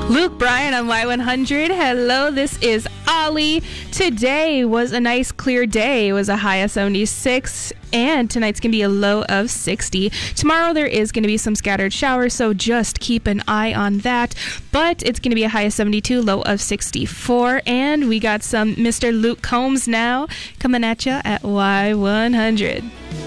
Luke Bryan on Y100. Hello, this is Ollie. Today was a nice clear day. It was a high of 76, and tonight's going to be a low of 60. Tomorrow there is going to be some scattered showers, so just keep an eye on that. But it's going to be a high of 72, low of 64, and we got some Mr. Luke Combs now coming at you at Y100.